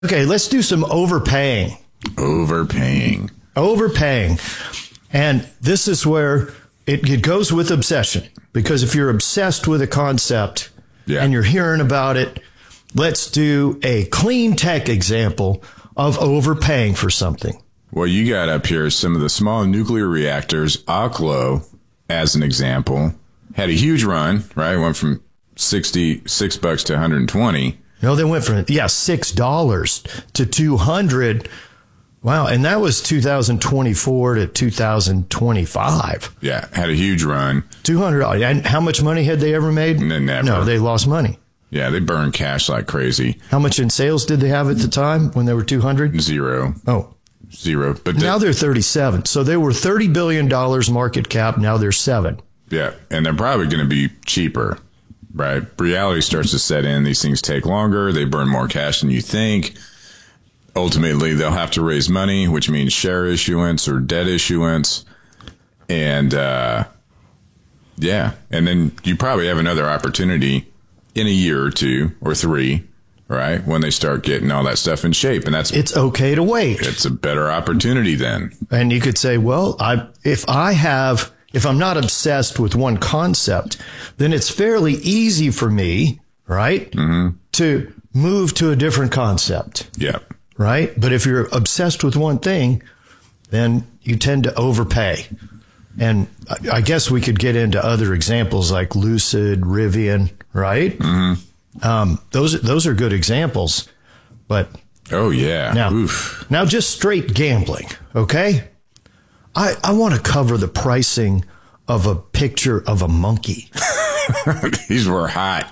Okay, let's do some overpaying. Overpaying. And this is where it goes with obsession. Because if you're obsessed with a concept and you're hearing about it, let's do a clean tech example of overpaying for something. Well, you got up here some of the small nuclear reactors. Oklo, as an example, had a huge run, right? Went from $66 to $120. No, they went from, $6 to $200. Wow. And that was 2024 to 2025. Yeah. Had a huge run. $200. And how much money had they ever made? Never. No, they lost money. Yeah. They burned cash like crazy. How much in sales did they have at the time when they were 200? Zero. Oh. Zero. But now they're 37. So they were $30 billion market cap. Now they're 7. Yeah. And they're probably going to be cheaper, right? Reality starts to set in. These things take longer. They burn more cash than you think. Ultimately, they'll have to raise money, which means share issuance or debt issuance. And, and then you probably have another opportunity in a year or 2 or 3, right? When they start getting all that stuff in shape. And it's okay to wait. It's a better opportunity then. And you could say, well, if I'm not obsessed with one concept, then it's fairly easy for me, right? Mm-hmm. To move to a different concept. Yeah. Right? But if you're obsessed with one thing, then you tend to overpay. And I guess we could get into other examples like Lucid, Rivian, right? Mm-hmm. Those are good examples. But oh yeah. Now just straight gambling, okay? I want to cover the pricing of a picture of a monkey. These were hot.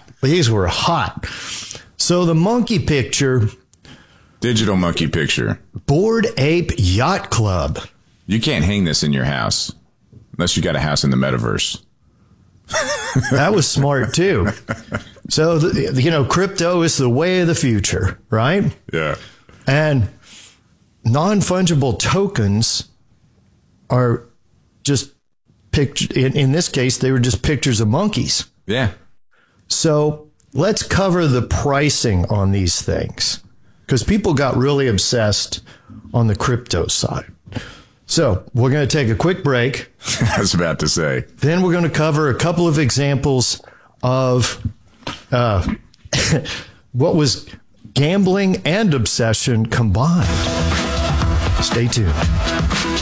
So the monkey picture, digital monkey picture, Bored Ape Yacht Club. You can't hang this in your house unless you got a house in the metaverse. That was smart too. So, crypto is the way of the future, right? Yeah. And non-fungible tokens are just pictures. In this case, they were just pictures of monkeys. Yeah. So let's cover the pricing on these things because people got really obsessed on the crypto side. So we're going to take a quick break. I was about to say. Then we're going to cover a couple of examples of what was gambling and obsession combined. Stay tuned.